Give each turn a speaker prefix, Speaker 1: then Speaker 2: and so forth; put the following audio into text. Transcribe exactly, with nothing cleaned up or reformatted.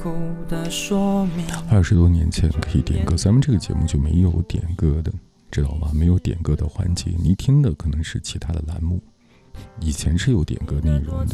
Speaker 1: 二十多年前可以点歌，咱们这个节目就没有点歌的，知道吧？没有点歌的环节，你听的可能是其他的栏目。以前是有点歌内容的，